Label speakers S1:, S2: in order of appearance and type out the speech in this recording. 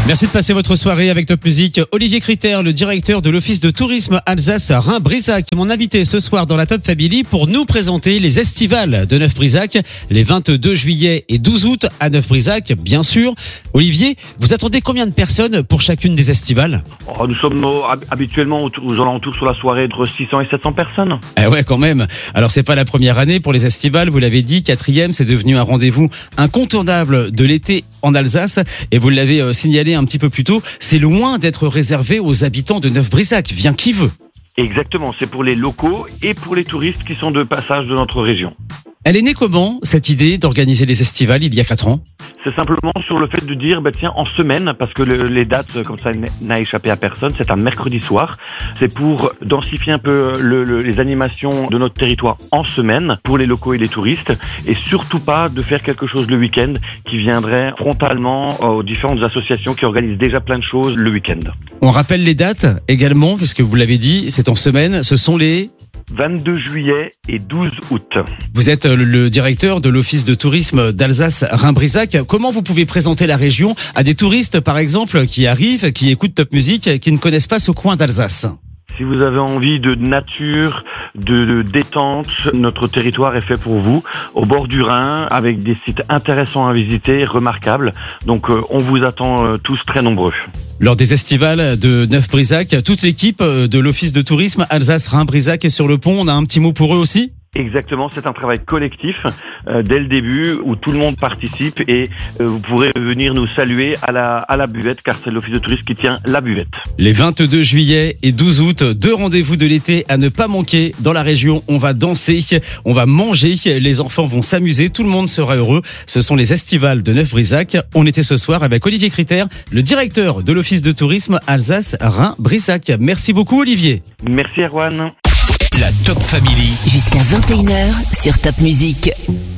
S1: Merci de passer votre soirée avec Top Music. Olivier Critère, le directeur de l'Office de tourisme Alsace Rhin-Brisac, mon invité ce soir dans la Top Family pour nous présenter les estivales de Neuf-Brisac, les 22 juillet et 12 août à Neuf-Brisac, bien sûr. Olivier, vous attendez combien de personnes pour chacune des estivales ?
S2: Nous sommes habituellement aux alentours sur la soirée entre 600 et 700 personnes.
S1: Eh ouais, quand même. Alors, c'est pas la première année pour les estivales, vous l'avez dit, 4e, c'est devenu un rendez-vous incontournable de l'été en Alsace. Et vous l'avez signalé un petit peu plus tôt, c'est loin d'être réservé aux habitants de Neuf-Brisac. Vient qui veut.
S2: Exactement, c'est pour les locaux et pour les touristes qui sont de passage de notre région.
S1: Elle est née comment, cette idée d'organiser les estivales il y a 4 ans ?
S2: C'est simplement sur le fait de dire, tiens, en semaine, parce que les dates, comme ça, n'a échappé à personne, c'est un mercredi soir. C'est pour densifier un peu les animations de notre territoire en semaine, pour les locaux et les touristes, et surtout pas de faire quelque chose le week-end qui viendrait frontalement aux différentes associations qui organisent déjà plein de choses le week-end.
S1: On rappelle les dates également, puisque vous l'avez dit, c'est en semaine, ce sont les...
S2: 22 juillet et 12 août.
S1: Vous êtes le directeur de l'Office de tourisme d'Alsace Rhin-Brisac. Comment vous pouvez présenter la région à des touristes, par exemple, qui arrivent, qui écoutent Top Music, qui ne connaissent pas ce coin d'Alsace ?
S2: Si vous avez envie de nature, de détente, notre territoire est fait pour vous, au bord du Rhin, avec des sites intéressants à visiter, remarquables. Donc on vous attend tous très nombreux.
S1: Lors des estivales de Neuf-Brisac, toute l'équipe de l'Office de tourisme Alsace Rhin-Brisac est sur le pont. On a un petit mot pour eux aussi ?
S2: Exactement, c'est un travail collectif dès le début où tout le monde participe et vous pourrez venir nous saluer à la buvette car c'est l'Office de tourisme qui tient la buvette.
S1: Les 22 juillet et 12 août, 2 rendez-vous de l'été à ne pas manquer dans la région. On va danser, on va manger, les enfants vont s'amuser, tout le monde sera heureux. Ce sont les estivales de Neuf-Brisac. On était ce soir avec Olivier Critère, le directeur de l'Office de tourisme Alsace Rhin-Brisac. Merci beaucoup Olivier.
S2: Merci Erwan.
S3: La Top Family.
S4: Jusqu'à 21h sur Top Music.